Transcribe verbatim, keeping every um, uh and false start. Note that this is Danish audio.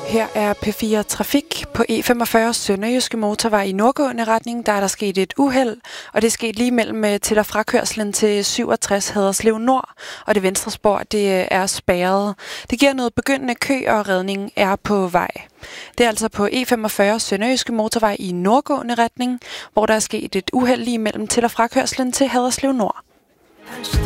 Her er P fire Trafik. På E femogfyrre Sønderjyske Motorvej i nordgående retning, der er der sket et uheld, og det er sket lige mellem til- og frakørslen til syvogtres Haderslev Nord, og det venstre spor, det er spærret. Det giver noget begyndende kø, og redningen er på vej. Det er altså på E femogfyrre Sønderjyske Motorvej i nordgående retning, hvor der er sket et uheld lige mellem til- og frakørslen til Haderslev Nord.